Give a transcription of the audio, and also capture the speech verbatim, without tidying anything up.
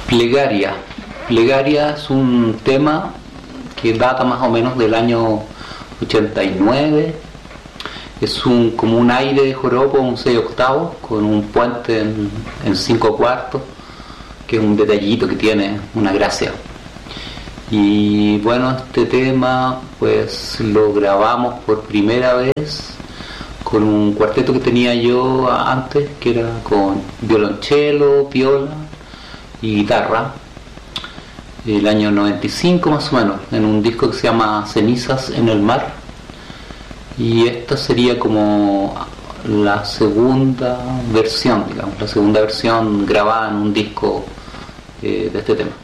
Plegaria. Plegaria es un tema que data más o menos del año ochenta y nueve. Es un, como un aire de joropo, un seis octavos, con un puente en, en cinco cuartos, que es un detallito que tiene una gracia. Y bueno, este tema pues lo grabamos por primera vez con un cuarteto que tenía yo antes, que era con violonchelo, viola y guitarra, el año noventa y cinco más o menos, en un disco que se llama Cenizas en el Mar. Y esta sería como la segunda versión, digamos, la segunda versión grabada en un disco eh, de este tema.